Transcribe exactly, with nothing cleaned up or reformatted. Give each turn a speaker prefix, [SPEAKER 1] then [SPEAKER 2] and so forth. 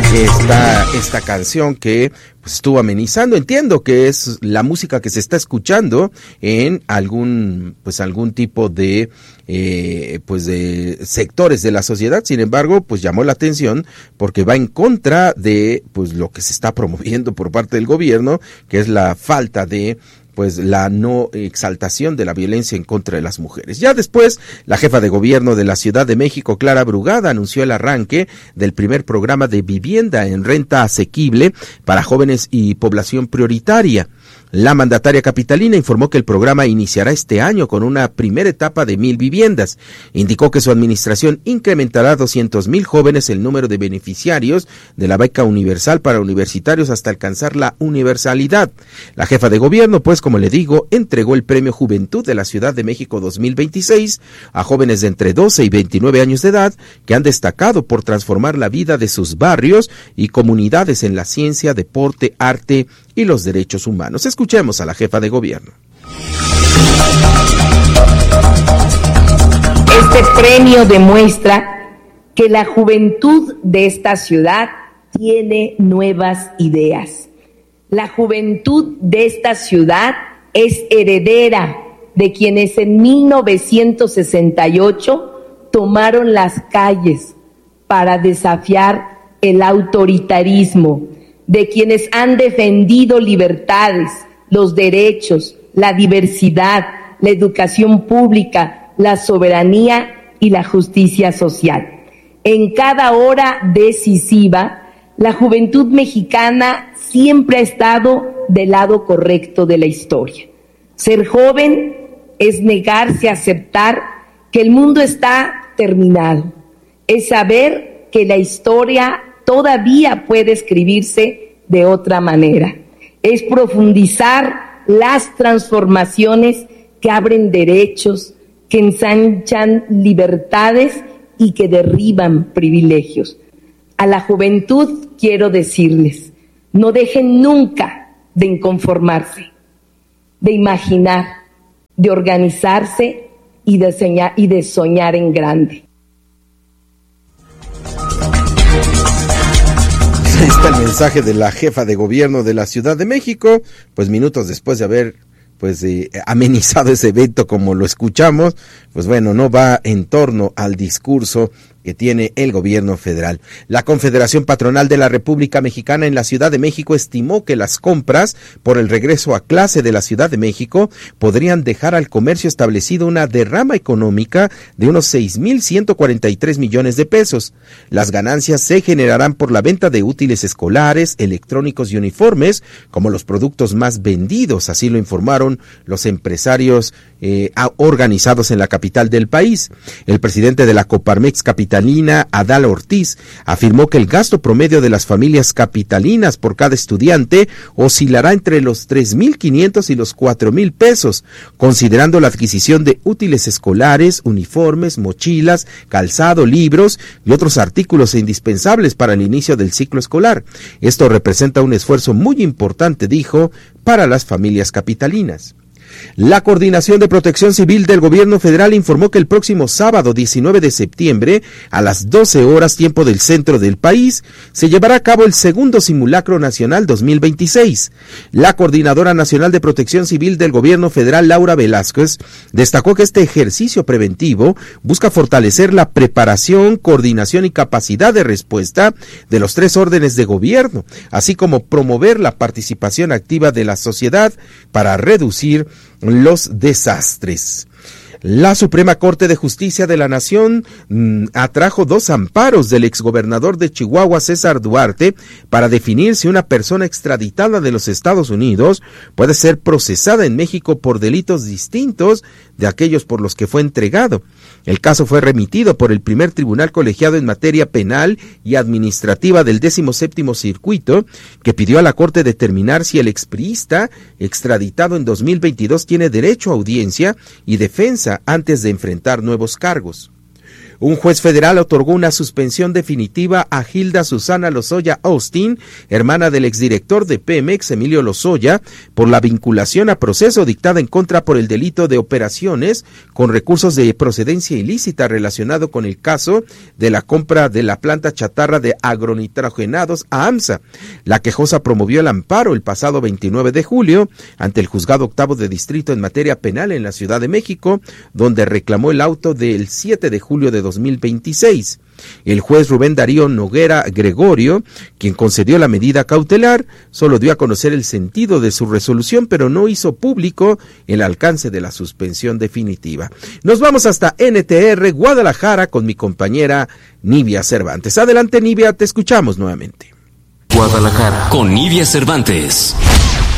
[SPEAKER 1] esta, esta canción que pues, estuvo amenizando. Entiendo que es la música que se está escuchando en algún, pues algún tipo de, eh, pues de sectores de la sociedad. Sin embargo, pues llamó la atención porque va en contra de, pues lo que se está promoviendo por parte del gobierno, que es la falta de pues la no exaltación de la violencia en contra de las mujeres. Ya después, la jefa de gobierno de la Ciudad de México, Clara Brugada, anunció el arranque del primer programa de vivienda en renta asequible para jóvenes y población prioritaria. La mandataria capitalina informó que el programa iniciará este año con una primera etapa de mil viviendas. Indicó que su administración incrementará a doscientos mil jóvenes el número de beneficiarios de la beca universal para universitarios hasta alcanzar la universalidad. La jefa de gobierno, pues como le digo, entregó el Premio Juventud de la Ciudad de México dos mil veintiséis a jóvenes de entre doce y veintinueve años de edad que han destacado por transformar la vida de sus barrios y comunidades en la ciencia, deporte, arte y los derechos humanos. Escuchemos a la jefa de gobierno.
[SPEAKER 2] Este premio demuestra que la juventud de esta ciudad tiene nuevas ideas. La juventud de esta ciudad es heredera de quienes en mil novecientos sesenta y ocho tomaron las calles para desafiar el autoritarismo, de quienes han defendido libertades, los derechos, la diversidad, la educación pública, la soberanía y la justicia social. En cada hora decisiva, la juventud mexicana siempre ha estado del lado correcto de la historia. Ser joven es negarse a aceptar que el mundo está terminado, es saber que la historia todavía puede escribirse de otra manera, es profundizar las transformaciones que abren derechos, que ensanchan libertades y que derriban privilegios. A la juventud quiero decirles, no dejen nunca de inconformarse, de imaginar, de organizarse y de soñar, y de soñar en grande.
[SPEAKER 1] Ahí está el mensaje de la jefa de gobierno de la Ciudad de México, pues minutos después de haber pues eh, amenizado ese evento como lo escuchamos, pues bueno, no va en torno al discurso que tiene el gobierno federal. La Confederación Patronal de la República Mexicana en la Ciudad de México estimó que las compras por el regreso a clase de la Ciudad de México podrían dejar al comercio establecido una derrama económica de unos seis mil ciento cuarenta y tres millones de pesos. Las ganancias se generarán por la venta de útiles escolares, electrónicos y uniformes, como los productos más vendidos, así lo informaron los empresarios eh, organizados en la capital del país. El presidente de la Coparmex capitalina, Adal Ortiz, afirmó que el gasto promedio de las familias capitalinas por cada estudiante oscilará entre los tres mil quinientos y los cuatro mil pesos, considerando la adquisición de útiles escolares, uniformes, mochilas, calzado, libros y otros artículos indispensables para el inicio del ciclo escolar. Esto representa un esfuerzo muy importante, dijo, para las familias capitalinas. La Coordinación de Protección Civil del Gobierno Federal informó que el próximo sábado diecinueve de septiembre a las doce horas tiempo del centro del país se llevará a cabo el segundo Simulacro Nacional dos mil veintiséis. La Coordinadora Nacional de Protección Civil del Gobierno Federal, Laura Velázquez, destacó que este ejercicio preventivo busca fortalecer la preparación, coordinación y capacidad de respuesta de los tres órdenes de gobierno, así como promover la participación activa de la sociedad para reducir los desastres. La Suprema Corte de Justicia de la Nación mmm, atrajo dos amparos del exgobernador de Chihuahua, César Duarte, para definir si una persona extraditada de los Estados Unidos puede ser procesada en México por delitos distintos de aquellos por los que fue entregado. El caso fue remitido por el primer tribunal colegiado en materia penal y administrativa del décimo séptimo circuito, que pidió a la Corte determinar si el expriista extraditado en dos mil veintidós tiene derecho a audiencia y defensa antes de enfrentar nuevos cargos. Un juez federal otorgó una suspensión definitiva a Hilda Susana Lozoya Austin, hermana del exdirector de Pemex, Emilio Lozoya, por la vinculación a proceso dictada en contra por el delito de operaciones con recursos de procedencia ilícita relacionado con el caso de la compra de la planta chatarra de agronitrogenados a AMSA. La quejosa promovió el amparo el pasado veintinueve de julio ante el juzgado octavo de distrito en materia penal en la Ciudad de México, donde reclamó el auto del siete de julio de dos mil veintiséis. El juez Rubén Darío Noguera Gregorio, quien concedió la medida cautelar, solo dio a conocer el sentido de su resolución, pero no hizo público el alcance de la suspensión definitiva. Nos vamos hasta N T R Guadalajara con mi compañera Nivia Cervantes. Adelante, Nivia, te escuchamos nuevamente.
[SPEAKER 3] Guadalajara con Nivia Cervantes.